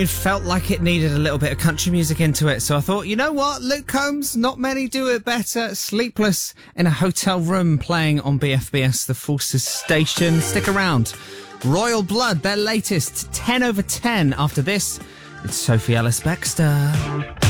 It felt like it needed a little bit of country music into it, so I thought, you know what, Luke Combs, not many do it better. Sleepless in a hotel room, playing on BFBS, the Forces station. Stick around. Royal Blood, their latest, 10 over 10. After this, it's Sophie Ellis-Bextor.